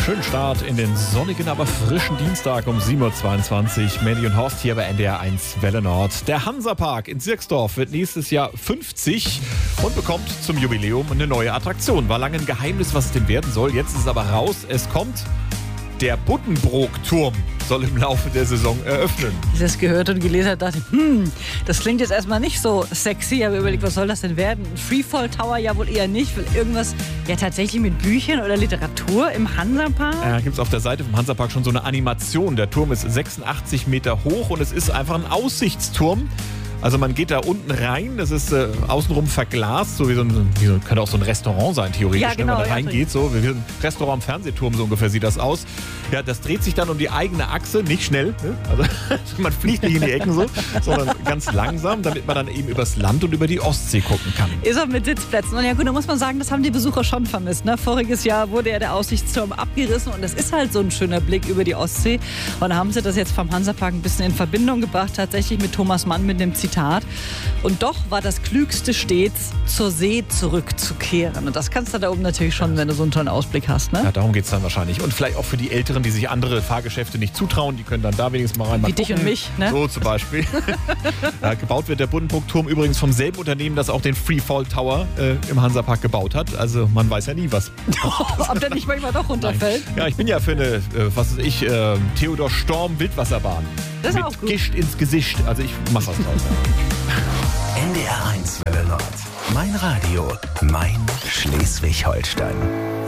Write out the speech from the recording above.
Schönen Start in den sonnigen, aber frischen Dienstag um 7.22 Uhr. Mandy und Horst hier bei NDR 1 Welle Nord. Der Hansapark in Sierksdorf wird nächstes Jahr 50 und bekommt zum Jubiläum eine neue Attraktion. War lange ein Geheimnis, was es denn werden soll. Jetzt ist es aber raus. Es kommt der Buddenbrook-Turm. Soll im Laufe der Saison eröffnen. Als ich das gehört und gelesen habe, dachte ich, das klingt jetzt erstmal nicht so sexy, aber überlegt, was soll das denn werden? Ein Freefall Tower ja wohl eher nicht, weil irgendwas ja tatsächlich mit Büchern oder Literatur im Hansapark? Gibt es auf der Seite vom Hansapark schon so eine Animation. Der Turm ist 86 Meter hoch und es ist einfach ein Aussichtsturm. Also man geht da unten rein, das ist außenrum verglast, so könnte auch so ein Restaurant sein, theoretisch, ja, genau, wenn man da reingeht, so wie ein Restaurant am Fernsehturm, so ungefähr sieht das aus. Ja, das dreht sich dann um die eigene Achse, nicht schnell, ne? Also man fliegt nicht in die Ecken so, sondern ganz langsam, damit man dann eben übers Land und über die Ostsee gucken kann. Ist auch mit Sitzplätzen. Und ja gut, da muss man sagen, das haben die Besucher schon vermisst. Ne? Voriges Jahr wurde ja der Aussichtsturm abgerissen und das ist halt so ein schöner Blick über die Ostsee. Und da haben sie das jetzt vom Hansapark ein bisschen in Verbindung gebracht, tatsächlich mit Thomas Mann, mit dem Zitat. Und doch war das Klügste stets, zur See zurückzukehren. Und das kannst du da oben natürlich schon, wenn du so einen tollen Ausblick hast. Ne? Ja, darum geht es dann wahrscheinlich. Und vielleicht auch für die Älteren, die sich andere Fahrgeschäfte nicht zutrauen, die können dann da wenigstens mal rein. Wie dich und mich. Ne? So zum Beispiel. Ja, gebaut wird der Buddenbrook-Turm übrigens vom selben Unternehmen, das auch den Freefall Tower im Hansapark gebaut hat. Also man weiß ja nie, was. Ob der nicht manchmal doch runterfällt. Nein. Ja, ich bin ja für eine, Theodor Storm Wildwasserbahn. Das ist mit auch gut. Gischt ins Gesicht. Also ich mach was draus. NDR 1 Welle Nord. Mein Radio, mein Schleswig-Holstein.